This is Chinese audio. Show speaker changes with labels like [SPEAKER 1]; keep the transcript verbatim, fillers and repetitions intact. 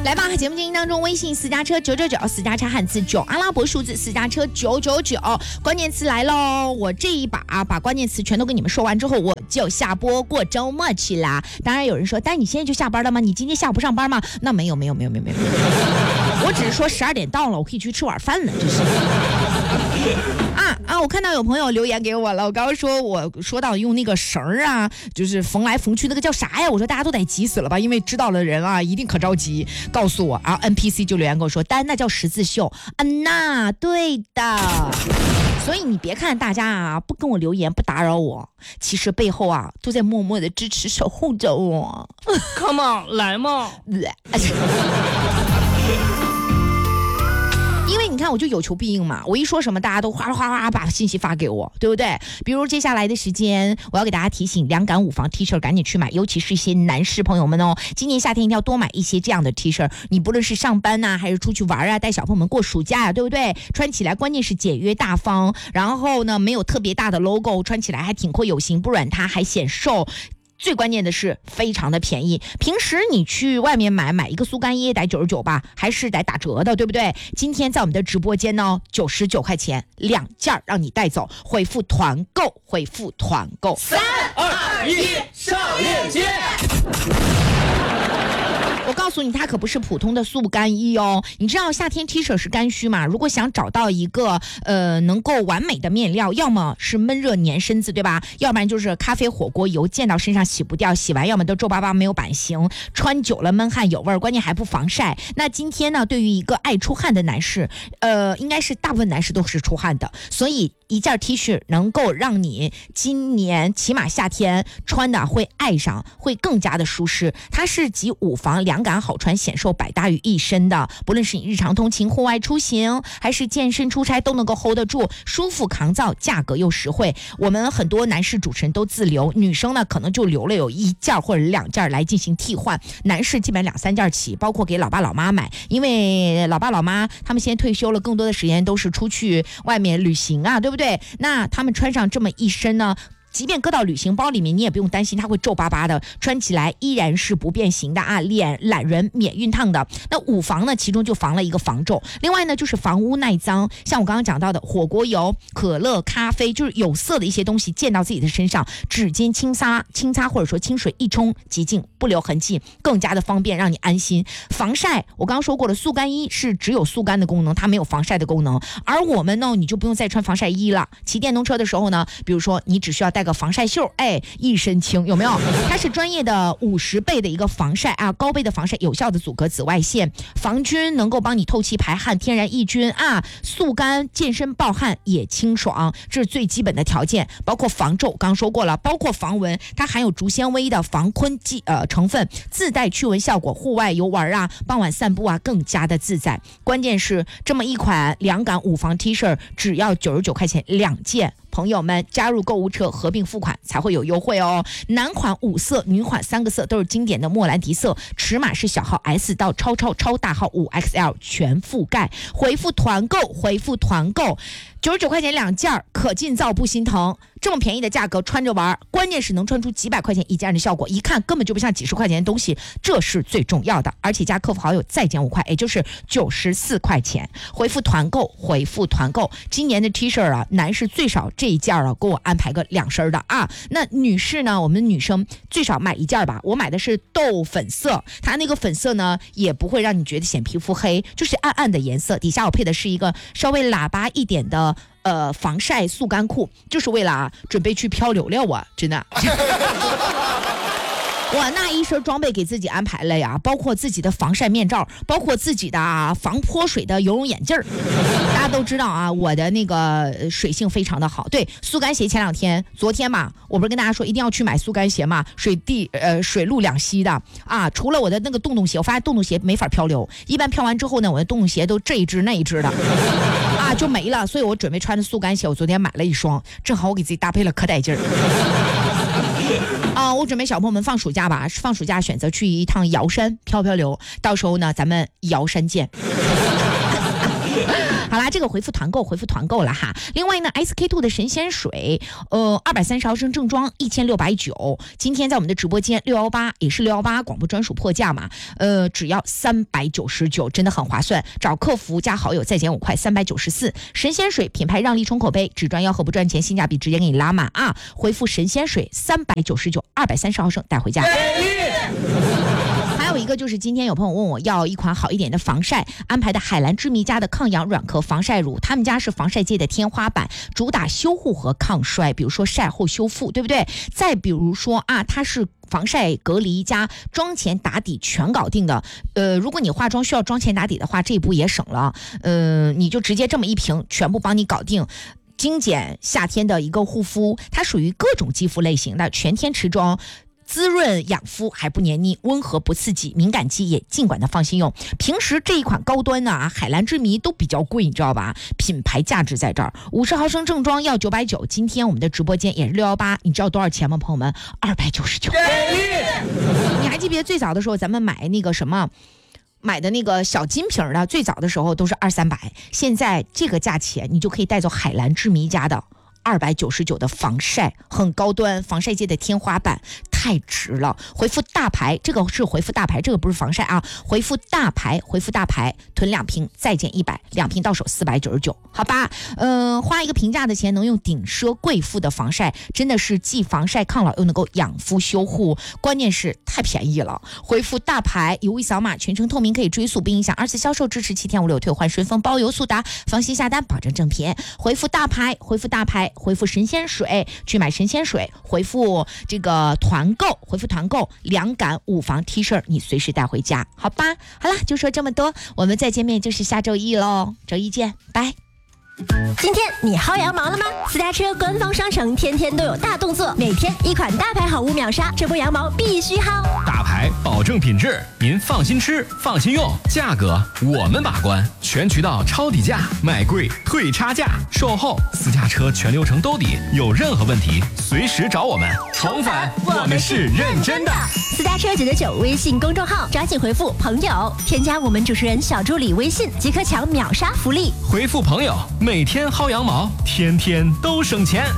[SPEAKER 1] 来吧，节目进行当中，微信私家车九九九，私家车汉字九，阿拉伯数字私家车九九九，关键词来喽！我这一把把关键词全都跟你们说完之后，我就下播过周末去啦。当然有人说，但你现在就下班了吗？你今天下午不上班吗？那没有没有没有没有没有，我只是说十二点到了，我可以去吃晚饭了，这是。啊啊！我看到有朋友留言给我了，我刚刚说我说到用那个绳儿啊，就是缝来缝去，那个叫啥呀？我说大家都得急死了吧，因为知道的人啊一定可着急，告诉我。然后 N P C 就留言跟我说，丹那叫十字绣。嗯呐，对的。所以你别看大家啊不跟我留言不打扰我，其实背后啊都在默默的支持守护着我。
[SPEAKER 2] Come on， 来嘛！
[SPEAKER 1] 因为你看我就有求必应嘛，我一说什么大家都哗哗哗把信息发给我，对不对？比如接下来的时间我要给大家提醒，两杆五房 T 恤赶紧去买，尤其是一些男士朋友们哦，今年夏天一定要多买一些这样的 T 恤，你不论是上班呐、啊、还是出去玩啊，带小朋友们过暑假呀、啊，对不对？穿起来关键是简约大方，然后呢没有特别大的 logo， 穿起来还挺阔有型，不软塌还显瘦，最关键的是非常的便宜，平时你去外面买买一个速干衣得九十九吧，还是得打折的，对不对？今天在我们的直播间呢，九十九块钱两件让你带走，回复团购，回复团购，
[SPEAKER 2] 三二一，上链接。
[SPEAKER 1] 我告诉你，它可不是普通的速干衣哦。你知道夏天 T 恤是干须嘛？如果想找到一个呃能够完美的面料，要么是闷热粘身子，对吧？要不然就是咖啡火锅油溅到身上洗不掉，洗完要么都皱巴巴没有版型，穿久了闷汗有味儿，关键还不防晒。那今天呢，对于一个爱出汗的男士，呃，应该是大部分男士都是出汗的，所以一件 T 恤能够让你今年起码夏天穿的会爱上，会更加的舒适。它是集五防两感好穿显瘦百搭于一身的，不论是你日常通勤户外出行还是健身出差都能够 hold 得住，舒服抗造，价格又实惠。我们很多男士主持人都自留，女生呢可能就留了有一件或者两件来进行替换，男士基本两三件起，包括给老爸老妈买，因为老爸老妈他们现在退休了，更多的时间都是出去外面旅行啊，对不对？那他们穿上这么一身呢，即便搁到旅行包里面，你也不用担心它会皱巴巴的，穿起来依然是不变形的啊，脸懒人免熨烫的。那五防呢，其中就防了一个防皱，另外呢就是防污耐脏，像我刚刚讲到的火锅油、可乐、咖啡，就是有色的一些东西溅到自己的身上，纸巾轻擦轻擦或者说清水一冲即净，不留痕迹，更加的方便，让你安心。防晒我刚刚说过了，速干衣是只有速干的功能，它没有防晒的功能，而我们呢你就不用再穿防晒衣了。骑电动车的时候呢，比如说你只需要带个防晒袖，哎，一身轻，有没有？它是专业的五十倍的一个防晒啊，高倍的防晒，有效的阻隔紫外线，防菌，能够帮你透气排汗，天然抑菌啊，速干，健身暴汗也清爽，这是最基本的条件。包括防皱，刚说过了，包括防蚊，它含有竹纤维的防昆剂呃成分，自带驱蚊效果，户外游玩啊，傍晚散步啊，更加的自在。关键是这么一款两感五防 T 恤，只要九十九块钱两件。朋友们加入购物车合并付款才会有优惠哦。男款五色，女款三个色都是经典的莫兰迪色，尺码是小号 S 到超超超大号 五 X L 全覆盖。回复团购，回复团购，九十九块钱两件，可劲造不心疼。这么便宜的价格穿着玩，关键是能穿出几百块钱一件的效果，一看根本就不像几十块钱的东西，这是最重要的。而且加客服好友再减五块，也就是九十四块钱。回复团购，回复团购。今年的 T 恤啊，男士最少这一件啊，给我安排个两身的啊。那女士呢，我们女生最少买一件吧。我买的是豆粉色，它那个粉色呢，也不会让你觉得显皮肤黑，就是暗暗的颜色。底下我配的是一个稍微喇叭一点的。呃，防晒速干裤，就是为了啊，准备去漂流了啊，真的。我那一身装备给自己安排了呀，包括自己的防晒面罩，包括自己的、啊、防泼水的游泳眼镜儿。大家都知道啊，我的那个水性非常的好。对，速干鞋前两天，昨天嘛，我不是跟大家说一定要去买速干鞋嘛，水地呃水陆两栖的啊。除了我的那个洞洞鞋，我发现洞洞鞋没法漂流，一般漂完之后呢，我的洞洞鞋都这一只那一只的啊就没了，所以我准备穿着速干鞋，我昨天买了一双，正好我给自己搭配了可带劲儿。啊、呃，我准备小朋友们放暑假吧，放暑假选择去一趟瑶山漂漂流，到时候呢，咱们瑶山见。 好啦，这个回复团购，回复团购了哈。另外呢 ，S K two 的神仙水，呃，二百三十毫升正装一千六百九，今天在我们的直播间六幺八也是六幺八广播专属破价嘛，呃，只要三百九十九，真的很划算。找客服加好友再减五块，三百九十四。神仙水品牌让利冲口碑，只赚吆喝不赚钱，性价比直接给你拉满啊！回复神仙水三百九十九，二百三十毫升带回家。还有一个就是今天有朋友问我要一款好一点的防晒，安排的海蓝之谜家的抗氧软壳防晒乳，他们家是防晒界的天花板，主打修护和抗衰，比如说晒后修复，对不对？再比如说啊，它是防晒隔离加妆前打底全搞定的。呃，如果你化妆需要妆前打底的话，这一步也省了。呃，你就直接这么一瓶全部帮你搞定。精简夏天的一个护肤，它属于各种肌肤类型的全天持妆，滋润养肤还不黏腻，温和不刺激，敏感肌也尽管的放心用。平时这一款高端呢，海蓝之谜都比较贵，你知道吧？品牌价值在这儿。五十毫升正装要九百九，今天我们的直播间也是六幺八，你知道多少钱吗？朋友们，二百九十九。你还记不记得最早的时候咱们买那个什么？买的那个小金瓶的，最早的时候都是二三百，现在这个价钱你就可以带走海蓝之谜家的二百九十九的防晒，很高端，防晒界的天花板，太值了。回复大牌，这个是回复大牌，这个不是防晒啊。回复大牌，回复大牌，囤两瓶再减一百，两瓶到手四百九十九，好吧？呃，花一个平价的钱能用顶奢贵妇的防晒，真的是既防晒抗老又能够养肤修护，关键是太便宜了。回复大牌，邮一扫码，全程透明，可以追溯不影响二次销售，支持七天无理由退换，顺丰包邮速达，放心下单，保证正品。回复大牌，回复大牌。回复神仙水去买神仙水，回复这个团购，回复团购凉感五防 T 恤，你随时带回家，好吧？好了，就说这么多，我们再见面就是下周一喽，周一见，拜。
[SPEAKER 3] 今天你薅羊毛了吗？私家车官方商城天天都有大动作，每天一款大牌好物秒杀，这波羊毛必须薅。
[SPEAKER 4] 大牌保证品质，您放心吃，放心用，价格我们把关，全渠道抄底价，卖贵退差价，售后私家车全流程兜底，有任何问题随时找我们。宠粉，我们是认真的。
[SPEAKER 3] 私家车九九九微信公众号，抓紧回复朋友，添加我们主持人小助理微信，即可抢秒杀福利。
[SPEAKER 4] 回复朋友，每天薅羊毛，天天都省钱。